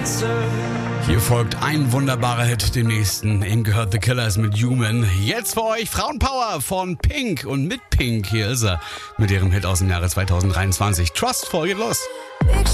Hier folgt ein wunderbarer Hit dem nächsten. Eben gehört The Killers mit Human. Jetzt für euch Frauenpower von Pink. Und mit Pink, hier ist er mit ihrem Hit aus dem Jahre 2023. Trustful geht los.